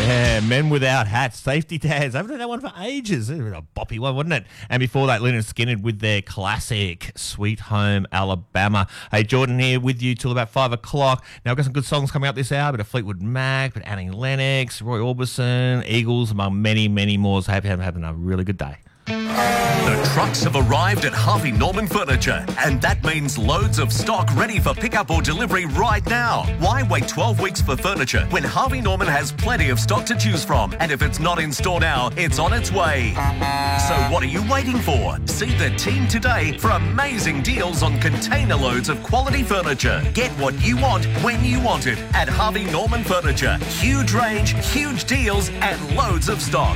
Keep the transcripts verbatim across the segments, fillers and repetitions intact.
Yeah, Men Without Hats, Safety Dads. I haven't heard that one for ages. It was a boppy one, wasn't it? And before that, Lynyrd Skynyrd with their classic Sweet Home Alabama. Hey, Jordan here with you till about five o'clock. Now, we've got some good songs coming up this hour, but a Fleetwood Mac, but Annie Lennox, Roy Orbison, Eagles, among many, many more. So I hope you're having a really good day. The trucks have arrived at Harvey Norman Furniture, and that means loads of stock ready for pickup or delivery right now. Why wait twelve weeks for furniture when Harvey Norman has plenty of stock to choose from? And if it's not in store now, it's on its way. So what are you waiting for? See the team today for amazing deals on container loads of quality furniture. Get what you want when you want it at Harvey Norman Furniture. Huge range, huge deals, and loads of stock.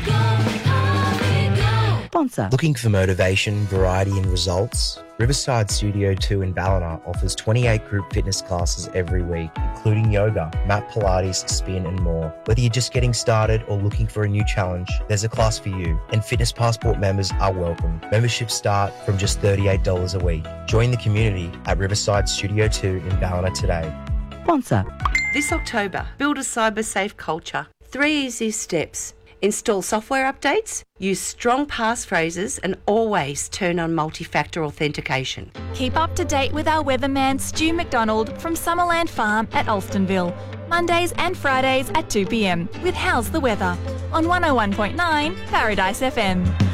Sponsor. Looking for motivation, variety and results? Riverside Studio two in Ballina offers twenty-eight group fitness classes every week, including yoga, mat Pilates, spin and more. Whether you're just getting started or looking for a new challenge, there's a class for you, and Fitness Passport members are welcome. Memberships start from just thirty-eight dollars a week. Join the community at Riverside Studio two in Ballina today. Sponsor. This October, build a cyber-safe culture. Three easy steps. Install software updates, use strong passphrases, and always turn on multi-factor authentication. Keep up to date with our weatherman Stu McDonald from Summerland Farm at Alstonville. Mondays and Fridays at two p m with How's the Weather on one oh one point nine Paradise F M.